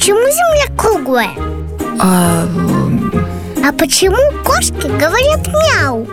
почему Земля круглая? А почему кошки говорят мяу?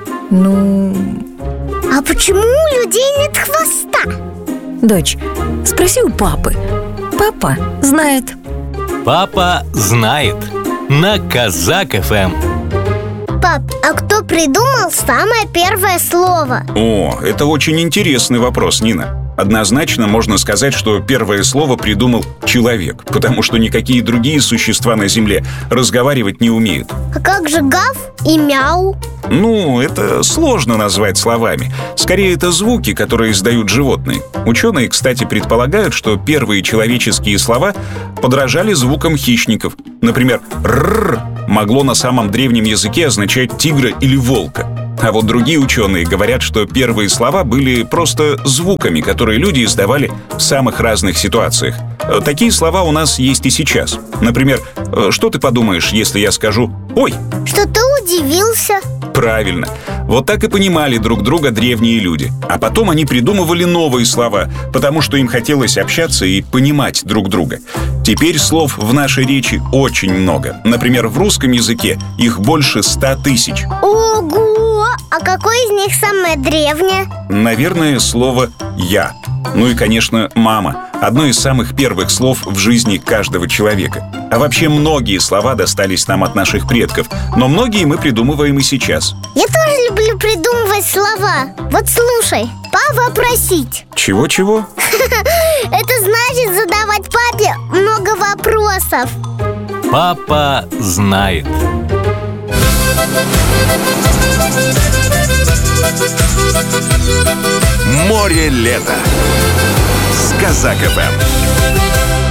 А почему у людей нет хвоста? Дочь, спроси у папы. Папа знает. Папа знает. На Казак ФМ. Пап, а кто придумал самое первое слово? О, это очень интересный вопрос, Нина. Однозначно можно сказать, что первое слово придумал человек, потому что никакие другие существа на Земле разговаривать не умеют. А как же гав и мяу? Это сложно назвать словами. Скорее, это звуки, которые издают животные. Ученые, кстати, предполагают, что первые человеческие слова подражали звукам хищников. Например, «рррр» могло на самом древнем языке означать тигра или волка. А вот другие ученые говорят, что первые слова были просто звуками, которые люди издавали в самых разных ситуациях. Такие слова у нас есть и сейчас. Например, что ты подумаешь, если я скажу «Ой!» Что ты удивился? Правильно. Вот так и понимали друг друга древние люди. А потом они придумывали новые слова, потому что им хотелось общаться и понимать друг друга. Теперь слов в нашей речи очень много. Например, в русском языке их больше 100 тысяч. Ого! А какое из них самое древнее? Наверное, слово «я». И, конечно, «мама». Одно из самых первых слов в жизни каждого человека. А вообще многие слова достались нам от наших предков, но многие мы придумываем и сейчас. Я тоже люблю придумывать слова. Вот слушай, повопросить. Чего-чего? Это значит задавать папе много вопросов. Папа знает. Море лета с Казак ФМ.